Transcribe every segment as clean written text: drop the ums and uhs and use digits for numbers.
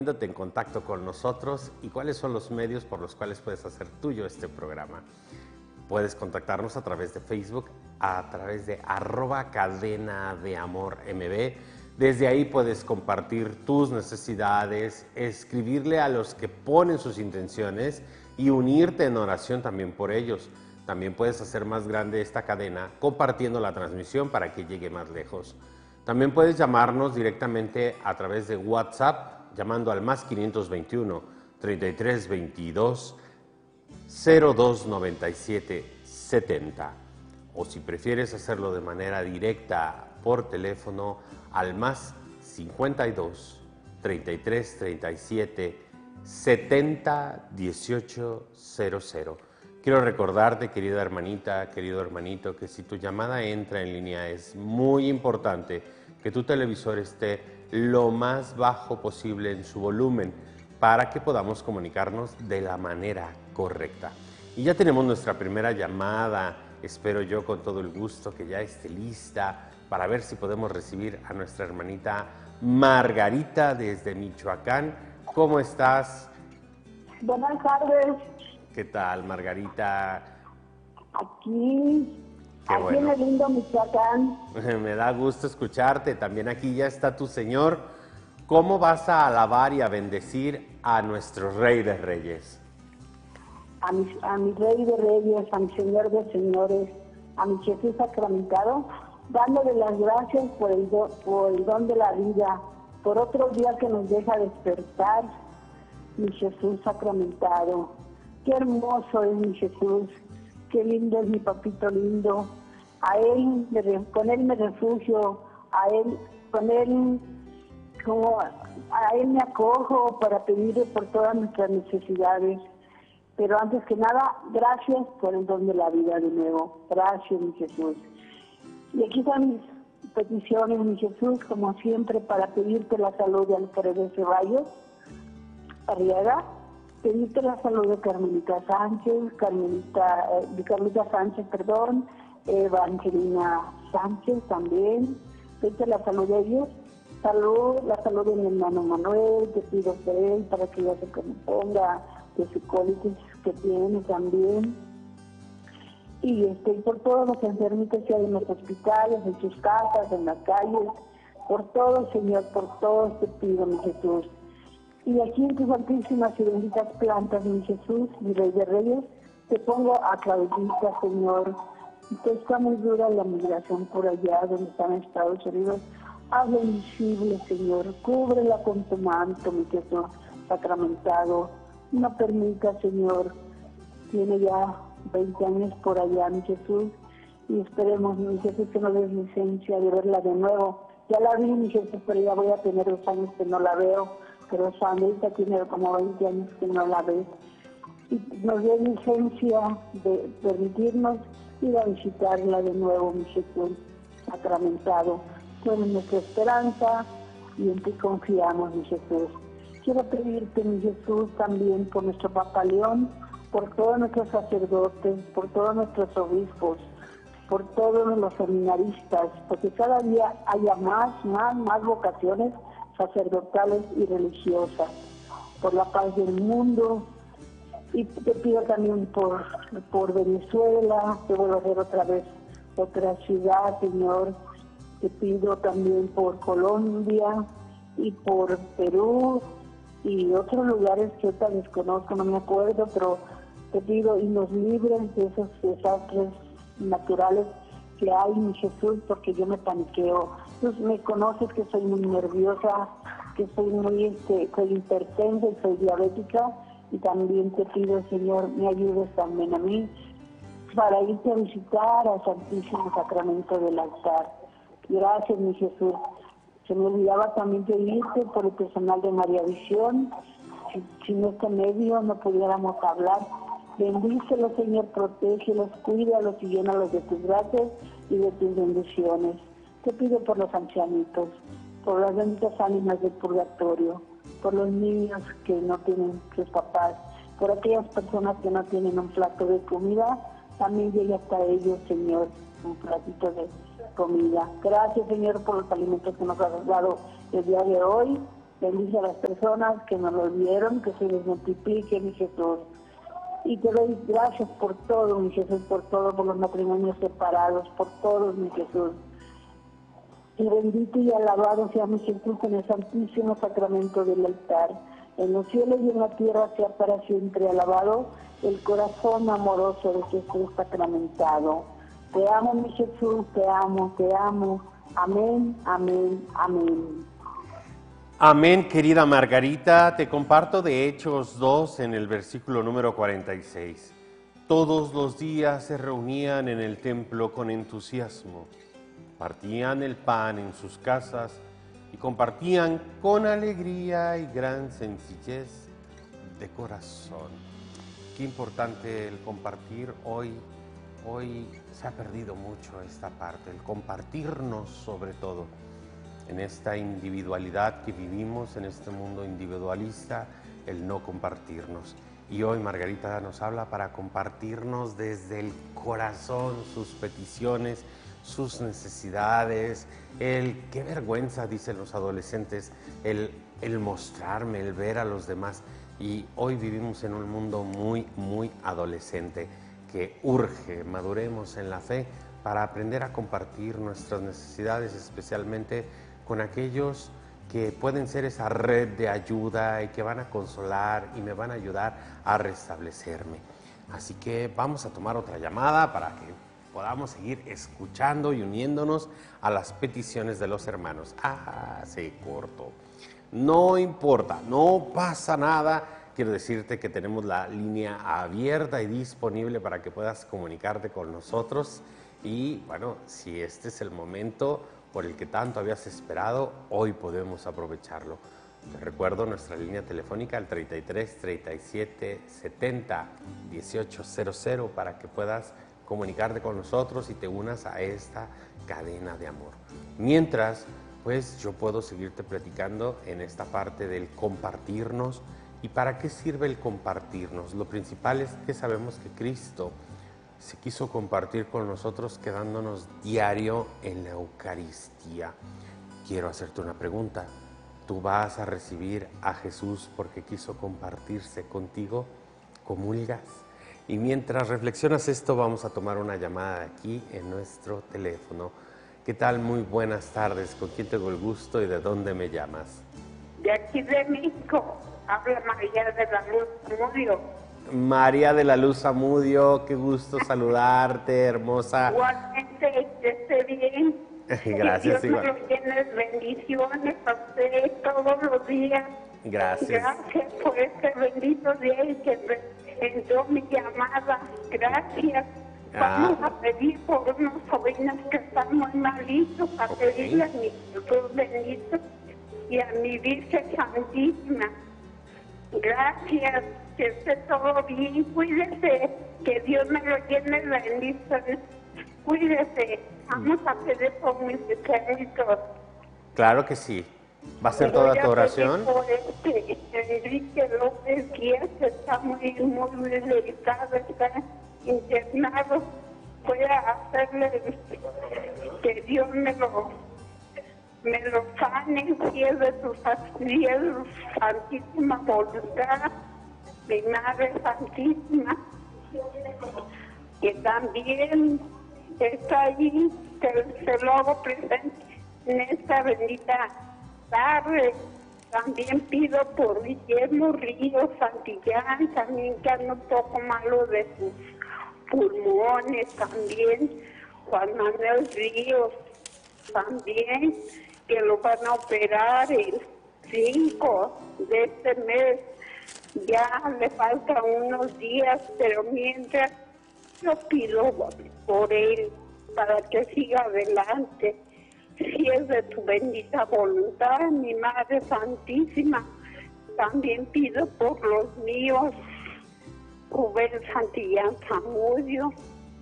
Poniéndote en contacto con nosotros y cuáles son los medios por los cuales puedes hacer tuyo este programa. Puedes contactarnos a través de Facebook, a través de @cadena de amor MB. Desde ahí puedes compartir tus necesidades, escribirle a los que ponen sus intenciones y unirte en oración también por ellos. También puedes hacer más grande esta cadena compartiendo la transmisión para que llegue más lejos. También puedes llamarnos directamente a través de WhatsApp, llamando al más 521 33 22 02 97 70. O si prefieres hacerlo de manera directa por teléfono, al más 52 33 37 70 18 00. Quiero recordarte, querida hermanita, querido hermanito, que si tu llamada entra en línea es muy importante que tu televisor esté lo más bajo posible en su volumen para que podamos comunicarnos de la manera correcta. Y ya tenemos nuestra primera llamada, espero yo con todo el gusto que ya esté lista para ver si podemos recibir a nuestra hermanita Margarita desde Michoacán. ¿Cómo estás? Buenas tardes. ¿Qué tal, Margarita? Aquí Qué bueno. en el lindo Michoacán. Me da gusto escucharte. También aquí ya está tu Señor. ¿Cómo vas a alabar y a bendecir a nuestro Rey de Reyes? A mi Rey de Reyes, a mi Señor de Señores, a mi Jesús sacramentado, dándole las gracias por el don de la vida, por otro día que nos deja despertar, mi Jesús sacramentado. Qué hermoso es mi Jesús, qué lindo es mi papito lindo. Con él me refugio, con él me acojo para pedirle por todas nuestras necesidades. Pero antes que nada, gracias por el don de la vida de nuevo. Gracias, mi Jesús. Y aquí están mis peticiones, mi Jesús, como siempre, para pedirte la salud de Alfredo Ceballos Arriaga, pedirte la salud de Carmelita Sánchez, Evangelina Sánchez también, pedirte la salud de ellos, la salud de mi hermano Manuel, te pido por él para que ya se componga de su colitis que tiene también, y por todos los enfermitos que hay en los hospitales, en sus casas, en las calles, por todos, Señor, por todos te pido, mi Jesús. Y aquí en tus santísimas y benditas plantas, mi Jesús, mi Rey de Reyes, te pongo a Claudita, Señor, que está muy dura la migración por allá donde están en Estados Unidos. Hazlo invisible, Señor, cúbrela con tu manto, mi Jesús sacramentado. No permita, Señor, tiene ya 20 años por allá, mi Jesús, y esperemos, mi Jesús, que nos des licencia de verla de nuevo. Ya la vi, mi Jesús, pero ya voy a tener 2 años que no la veo, pero Sandrita tiene como 20 años que no la ve. Y nos dé licencia de permitirnos ir a visitarla de nuevo, mi Jesús sacramentado. Tú eres nuestra esperanza y en ti confiamos, mi Jesús. Quiero pedirte, mi Jesús, también por nuestro Papa León, por todos nuestros sacerdotes, por todos nuestros obispos, por todos los seminaristas, porque cada día haya más vocaciones sacerdotales y religiosas, por la paz del mundo. Y te pido también por Venezuela, que vuelva a ser otra vez otra ciudad, Señor. Te pido también por Colombia y por Perú y otros lugares que ahorita desconozco, no me acuerdo, pero te pido y nos libres de esos desastres naturales que hay, mi Jesús, porque yo me paniqueo. Tú me conoces que soy muy nerviosa, que soy soy hipertensa y soy diabética, y también te pido, Señor, me ayudes también a mí para irte a visitar al Santísimo Sacramento del altar. Gracias, mi Jesús. Se me olvidaba también pedirte por el personal de María Visión, sin este medio no pudiéramos hablar. Bendícelos, Señor, protégelos, cuídalos y llénalos de tus gracias y de tus bendiciones. Te pido por los ancianitos, por las benditas ánimas del purgatorio, por los niños que no tienen sus papás, por aquellas personas que no tienen un plato de comida, también llegue hasta ellos, Señor, un platito de comida. Gracias, Señor, por los alimentos que nos has dado el día de hoy. Bendice a las personas que nos lo dieron, que se les multiplique, mi Jesús. Y te doy gracias por todo, mi Jesús, por todo, por los matrimonios separados, por todos, mi Jesús. Y bendito y alabado sea mi Jesús en el santísimo sacramento del altar. En los cielos y en la tierra sea para siempre alabado el corazón amoroso de Jesús sacramentado. Te amo, mi Jesús, te amo, te amo. Amén, amén, amén. Amén, querida Margarita. Te comparto de Hechos 2 en el versículo número 46. Todos los días se reunían en el templo con entusiasmo. Partían el pan en sus casas y compartían con alegría y gran sencillez de corazón. Qué importante el compartir hoy. Hoy se ha perdido mucho esta parte, el compartirnos sobre todo. En esta individualidad que vivimos, en este mundo individualista, el no compartirnos. Y hoy Margarita nos habla para compartirnos desde el corazón sus peticiones, sus necesidades, qué vergüenza, dicen los adolescentes, el mostrarme, el ver a los demás. Y hoy vivimos en un mundo muy, muy adolescente, que urge, maduremos en la fe para aprender a compartir nuestras necesidades, especialmente con aquellos que pueden ser esa red de ayuda y que van a consolar y me van a ayudar a restablecerme. Así que vamos a tomar otra llamada para que podamos seguir escuchando y uniéndonos a las peticiones de los hermanos. Se cortó. No importa, no pasa nada. Quiero decirte que tenemos la línea abierta y disponible para que puedas comunicarte con nosotros. Y bueno, si este es el momento por el que tanto habías esperado, hoy podemos aprovecharlo. Te recuerdo nuestra línea telefónica al 33 37 70 1800 para que puedas comunicarte con nosotros y te unas a esta cadena de amor. Mientras, pues yo puedo seguirte platicando en esta parte del compartirnos. ¿Y para qué sirve el compartirnos? Lo principal es que sabemos que Cristo se quiso compartir con nosotros quedándonos diario en la Eucaristía. Quiero hacerte una pregunta. ¿Tú vas a recibir a Jesús porque quiso compartirse contigo? ¿Comulgas? Y mientras reflexionas esto, vamos a tomar una llamada aquí en nuestro teléfono. ¿Qué tal? Muy buenas tardes. ¿Con quién tengo el gusto y de dónde me llamas? De aquí de México. Habla María de la Luz Zamudio. María de la Luz Zamudio, qué gusto saludarte, hermosa. Igualmente, que esté bien. Gracias, que Dios me lo llene de bendiciones a usted todos los días. Gracias. Gracias por este bendito día y que entró mi llamada. Gracias. Vamos a pedir por unos sobrinos que están muy malitos, a pedirle a mi Jesús bendito y a mi Virgen Santísima. Gracias, que esté todo bien, cuídese, que Dios me lo llene de bendiciones, cuídese, vamos a pedir por mis enfermitos. Claro que sí, ¿va a ser toda tu oración? Por Enrique López Díaz, que está muy delicado, está internado, voy a hacerle que Dios me lo sane, si es de su santísima voluntad, mi Madre Santísima, que también está allí, se lo hago presente en esta bendita tarde. También pido por Guillermo Ríos Santillán, también que anda un poco malo de sus pulmones, también Juan Manuel Ríos, también que lo van a operar el 5 de este mes. Ya le faltan unos días, pero mientras yo pido por él para que siga adelante. Si es de tu bendita voluntad, mi Madre Santísima, también pido por los míos, Rubén Santillán Zamudio,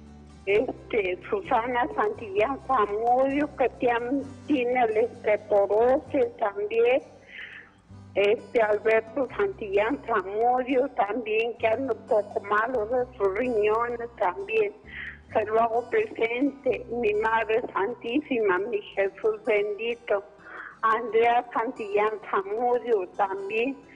Susana Santillán Zamudio, que tiene el osteoporosis también, Alberto Santillán Zamudio también, que anda un poco malo de sus riñones también. Se lo hago presente, mi Madre Santísima, mi Jesús bendito. Andrea Santillán Zamudio también,